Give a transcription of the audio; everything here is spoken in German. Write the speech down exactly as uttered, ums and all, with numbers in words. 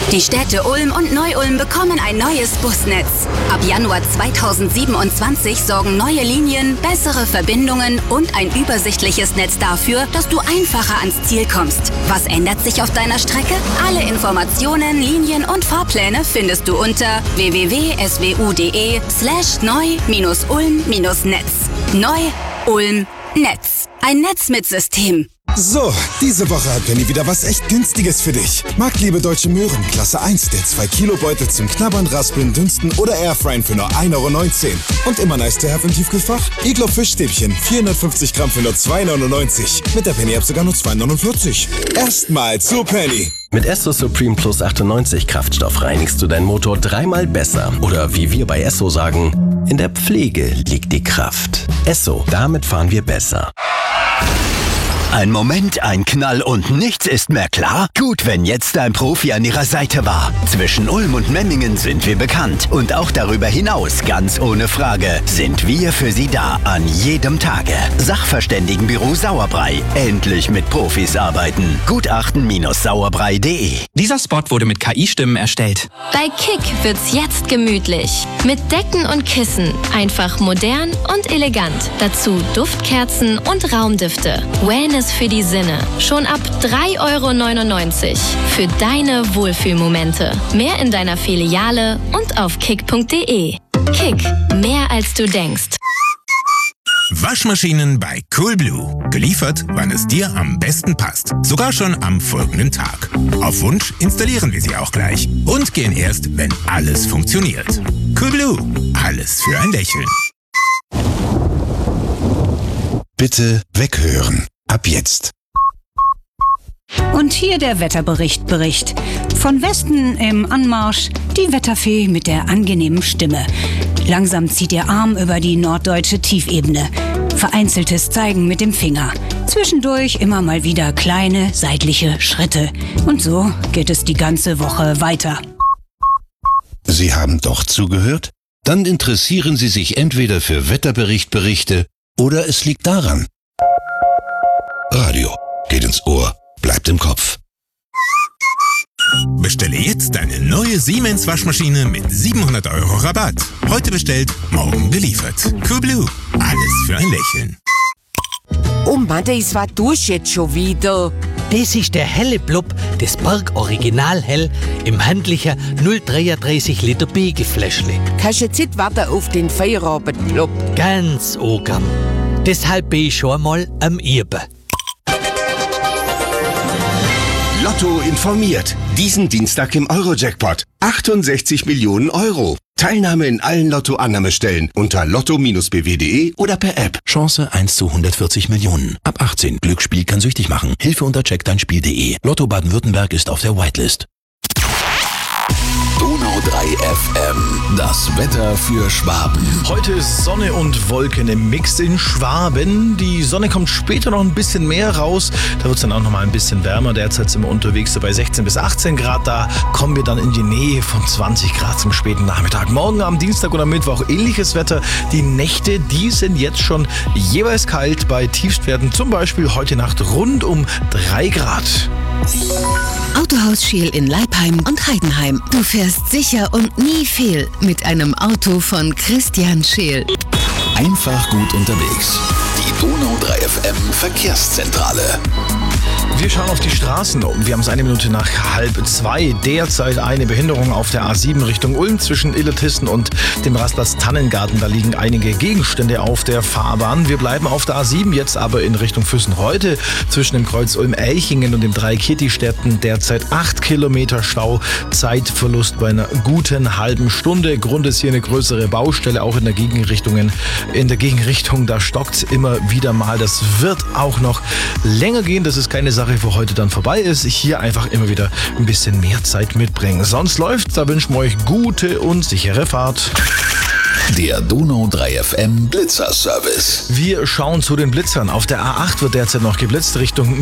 Die Städte Ulm und Neu-Ulm bekommen ein neues Busnetz. Ab Januar zweitausendsiebenundzwanzig sorgen neue Linien, bessere Verbindungen und ein übersichtliches Netz dafür, dass du einfacher ans Ziel kommst. Was ändert sich auf deiner Strecke? Alle Informationen, Linien und Fahrpläne findest du unter w w w punkt s w u punkt d e slash neu-ulm-netz. Neu-Ulm-Netz. Ein Netz mit System. So, diese Woche hat Penny wieder was echt Günstiges für dich. Marktliebe Deutsche Möhren, Klasse eins, der zwei Kilo Beutel zum Knabbern, Raspeln, Dünsten oder Airfryen für nur ein Euro neunzehn. Und immer nice to have im Tiefkühlfach? Iglo Fischstäbchen, vierhundertfünfzig Gramm für nur zwei neunundneunzig. Mit der Penny-App sogar nur zwei neunundvierzig. Erstmal zu Penny. Mit Esso Supreme Plus achtundneunzig Kraftstoff reinigst du deinen Motor dreimal besser. Oder wie wir bei Esso sagen, in der Pflege liegt die Kraft. Esso, damit fahren wir besser. Ein Moment, ein Knall und nichts ist mehr klar? Gut, wenn jetzt ein Profi an Ihrer Seite war. Zwischen Ulm und Memmingen sind wir bekannt. Und auch darüber hinaus, ganz ohne Frage, sind wir für Sie da an jedem Tage. Sachverständigenbüro Sauerbrei. Endlich mit Profis arbeiten. Gutachten Sauerbrei punkt de. Dieser Spot wurde mit K I-Stimmen erstellt. Bei Kick wird's jetzt gemütlich. Mit Decken und Kissen. Einfach modern und elegant. Dazu Duftkerzen und Raumdüfte. Wellness für die Sinne. Schon ab drei Euro neunundneunzig. Für deine Wohlfühlmomente. Mehr in deiner Filiale und auf kick punkt de. Kick. Mehr als du denkst. Waschmaschinen bei Coolblue. Geliefert, wann es dir am besten passt. Sogar schon am folgenden Tag. Auf Wunsch installieren wir sie auch gleich. Und gehen erst, wenn alles funktioniert. Coolblue. Alles für ein Lächeln. Bitte weghören. Ab jetzt. Und hier der Wetterbericht Bericht. Von Westen im Anmarsch die Wetterfee mit der angenehmen Stimme. Langsam zieht ihr Arm über die norddeutsche Tiefebene. Vereinzeltes Zeigen mit dem Finger. Zwischendurch immer mal wieder kleine seitliche Schritte. Und so geht es die ganze Woche weiter. Sie haben doch zugehört? Dann interessieren Sie sich entweder für Wetterberichtberichte oder es liegt daran. Radio geht ins Ohr, bleibt im Kopf. Bestelle jetzt deine neue Siemens Waschmaschine mit siebenhundert Euro Rabatt. Heute bestellt, morgen geliefert. Coolblue. Alles für ein Lächeln. Oh Mann, das war durch jetzt schon wieder. Das ist der helle Blub des Berg Original Hell im handlichen null Komma dreiunddreißig Liter Begelfläschle. Kannst jetzt nicht warten auf den Feierabend-Blub. Ganz ogern. Deshalb bin ich schon mal am Irben. Lotto informiert. Diesen Dienstag im Euro-Jackpot. achtundsechzig Millionen Euro. Teilnahme in allen Lotto-Annahmestellen unter lotto Bindestrich b w punkt de oder per App. Chance eins zu hundertvierzig Millionen. Ab achtzehn. Glücksspiel kann süchtig machen. Hilfe unter check dein Spiel punkt de. Lotto Baden-Württemberg ist auf der Whitelist. Donau drei F M. Das Wetter für Schwaben. Heute ist Sonne und Wolken im Mix in Schwaben. Die Sonne kommt später noch ein bisschen mehr raus. Da wird es dann auch noch mal ein bisschen wärmer. Derzeit sind wir unterwegs so bei sechzehn bis achtzehn Grad. Da kommen wir dann in die Nähe von zwanzig Grad zum späten Nachmittag. Morgen am Dienstag oder Mittwoch ähnliches Wetter. Die Nächte, die sind jetzt schon jeweils kalt. Bei Tiefstwerten zum Beispiel heute Nacht rund um drei Grad. Autohaus Scheel in Leipheim und Heidenheim. Du fährst sicher und nie fehl mit einem Auto von Christian Scheel. Einfach gut unterwegs. Die Donau drei F M Verkehrszentrale. Wir schauen auf die Straßen. Wir haben es eine Minute nach halb zwei. Derzeit eine Behinderung auf der A sieben Richtung Ulm zwischen Illertissen und dem Rastplatz Tannengarten. Da liegen einige Gegenstände auf der Fahrbahn. Wir bleiben auf der A sieben, jetzt aber in Richtung Füssen-Reutte zwischen dem Kreuz Ulm-Elchingen und dem Dreikirchstätten. Derzeit acht Kilometer Stau. Zeitverlust bei einer guten halben Stunde. Grund ist hier eine größere Baustelle, auch in der Gegenrichtung. In der Gegenrichtung, da stockt immer wieder mal. Das wird auch noch länger gehen. Das ist keine Sache, wo heute dann vorbei ist. Hier einfach immer wieder ein bisschen mehr Zeit mitbringen. Sonst läuft's, da wünschen wir euch gute und sichere Fahrt. Der Donau drei F M Blitzer-Service. Wir schauen zu den Blitzern. Auf der A acht wird derzeit noch geblitzt Richtung